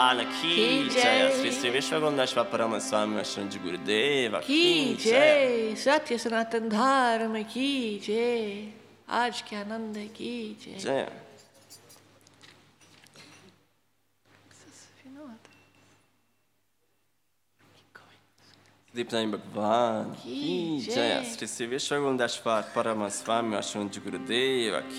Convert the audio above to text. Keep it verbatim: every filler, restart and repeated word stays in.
की जय। श्री श्री विश्वगुंडेश्वर परम स्वामी वैष्णव गुरुदेव की जय। सत्य सनातन धर्म की जय। आज के आनंद की जय। जय। दीपनाई भगवान की जय। श्री श्री विश्वगुंडेश्वर परम स्वामी वैष्णव गुरुदेव